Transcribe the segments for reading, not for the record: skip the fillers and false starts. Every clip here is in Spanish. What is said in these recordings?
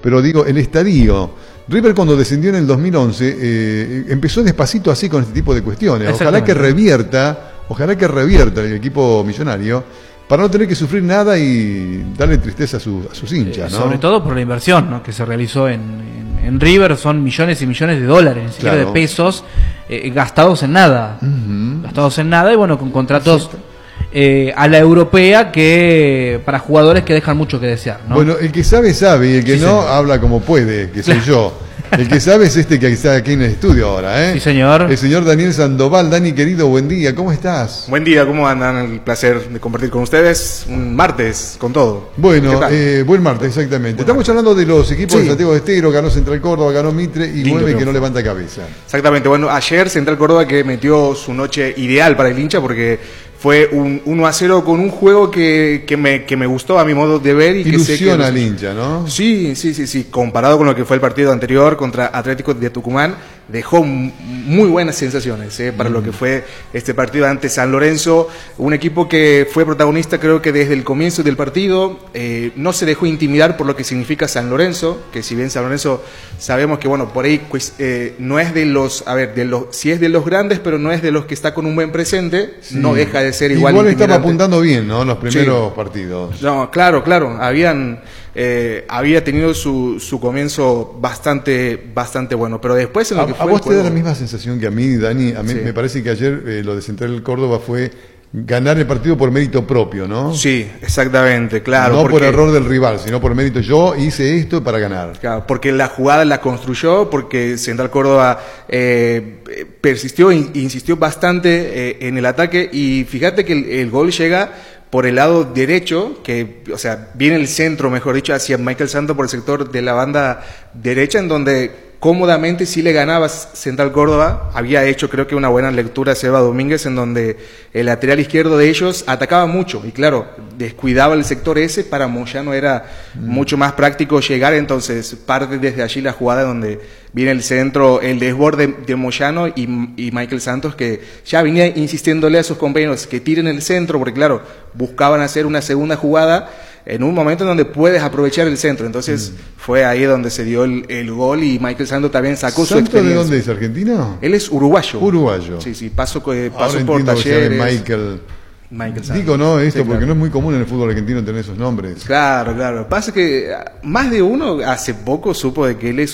pero digo, el estadio. River cuando descendió en el 2011 empezó despacito así con este tipo de cuestiones. Ojalá que revierta el equipo millonario para no tener que sufrir nada y darle tristeza a sus hinchas, ¿no? Sobre todo por la inversión, ¿no?, que se realizó en River. Son millones y millones de dólares, ni siquiera de pesos, gastados en nada. Gastados en nada y bueno, con contratos a la europea que para jugadores que dejan mucho que desear, ¿no? Bueno, el que sabe, sabe, y el que no, habla como puede, que soy yo. El que sabe es este que está aquí en el estudio ahora, ¿eh? Sí, señor. El señor Daniel Sandoval. Dani, querido, buen día, ¿cómo estás? Buen día, ¿cómo andan? El placer de compartir con ustedes un martes con todo. Bueno, buen martes, exactamente. Estamos hablando de los equipos de Santiago del Estero, ganó Central Córdoba, ganó Mitre y Mueve que no levanta cabeza. Exactamente, bueno, ayer Central Córdoba que metió su noche ideal para el hincha porque fue un 1-0 con un juego que me gustó a mi modo de ver. Y ilusiona que al hincha, ¿no? Sí. Comparado con lo que fue el partido anterior contra Atlético de Tucumán, dejó muy buenas sensaciones para lo que fue este partido ante San Lorenzo. Un equipo que fue protagonista creo que desde el comienzo del partido. No se dejó intimidar por lo que significa San Lorenzo, que si bien San Lorenzo sabemos que bueno, por ahí pues, no es de los, sí es de los grandes, pero no es de los que está con un buen presente, no deja de ser igual estaba apuntando bien, ¿no? Los primeros partidos. No, claro, había tenido su comienzo bastante bueno, pero después en lo que fue ¿A vos te da la misma sensación que a mí, Dani? A mí me parece que ayer lo de Central Córdoba fue ganar el partido por mérito propio, ¿no? Sí, exactamente, claro. No por error del rival, sino por mérito. Yo hice esto para ganar. Claro, porque la jugada la construyó, porque Central Córdoba persistió, insistió bastante en el ataque y fíjate que el gol llega por el lado derecho, o sea, viene el centro, mejor dicho, hacia Michael Santos por el sector de la banda derecha, en donde cómodamente sí le ganaba Central Córdoba. Había hecho creo que una buena lectura Seba Domínguez, en donde el lateral izquierdo de ellos atacaba mucho y claro, descuidaba el sector ese. Para Moyano era mucho más práctico llegar, entonces parte desde allí la jugada donde viene el centro, el desborde de Moyano y Michael Santos, que ya venía insistiéndole a sus compañeros que tiren el centro, porque claro, buscaban hacer una segunda jugada en un momento en donde puedes aprovechar el centro. Entonces fue ahí donde se dio el gol y Michael Santos también sacó su experiencia. ¿De dónde es? ¿Argentino? Él es uruguayo. Uruguayo. Sí, pasó por Talleres. Michael Santos. Digo, no, porque no es muy común en el fútbol argentino tener esos nombres. Claro. Pasa que más de uno hace poco supo de que él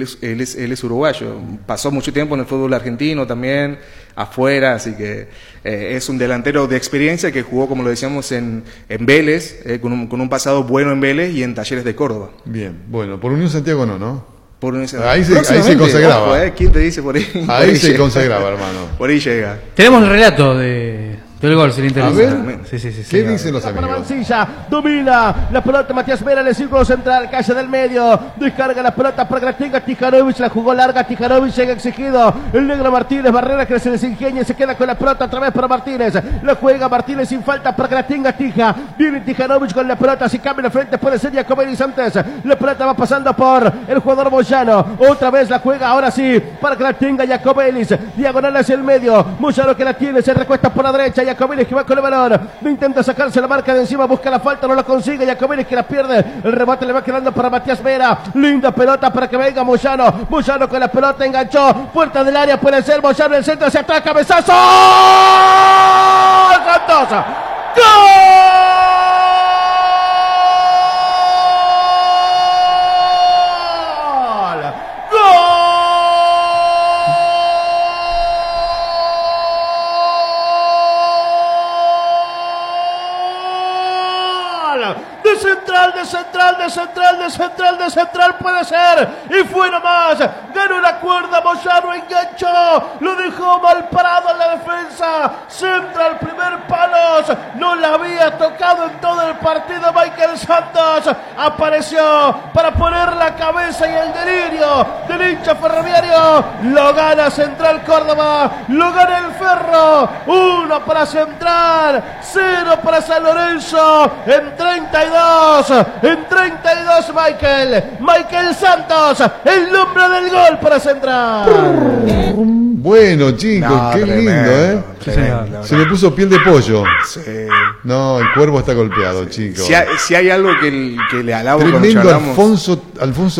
es uruguayo. Pasó mucho tiempo en el fútbol argentino también, afuera, así que es un delantero de experiencia que jugó, como lo decíamos, en Vélez, con un pasado bueno en Vélez y en Talleres de Córdoba. Bien, bueno, por Unión Santiago no. Ahí se consagraba. Ojo, ¿quién te dice por ahí? Ahí se consagraba, hermano. Por ahí llega. Tenemos el relato del gol, si le interesa. A ver, ¿qué dicen los amigos? Mancilla, domina la pelota Matías Vera en el círculo central, calle del medio, descarga la pelota para que la tenga Tijanovic, la jugó larga, Tijanovic llega exigido, el negro Martínez, Barrera que se les ingenia y se queda con la pelota otra vez para Martínez, la juega Martínez sin falta para que la tenga Tija, viene Tijanovic con la pelota, si cambia de frente puede ser Jacobellis antes, la pelota va pasando por el jugador Moyano, otra vez la juega, ahora sí, para que la tenga Jacobellis, diagonal hacia el medio, Moyano que la tiene, se recuesta por la derecha, Jacobellis que va con el balón, intenta sacarse la marca de encima, busca la falta, no la consigue, Jacobellis que la pierde, el remate le va quedando para Matías Vera, linda pelota para que venga Moyano con la pelota enganchó, puerta del área puede ser Moyano, el centro hacia atrás, cabezazo, Santos, ¡gol! De central puede ser, y fue nomás, ganó la cuerda, Moyano enganchó, lo dejó mal parado en la defensa, Central primer palos, no la había tocado en todo el partido Michael Santos, apareció para poner la cabeza y el delirio del hincha ferroviario, lo gana Central Córdoba, lo gana el Ferro, 1 para Central, 0 para San Lorenzo, en 32 Michael Santos, el nombre del gol para Central. Bueno, chicos, qué lindo, Se le puso piel de pollo. Sí. No, el cuervo está golpeado, chicos. Si hay algo que le alabo tremendo cuando charlamos. Alfonso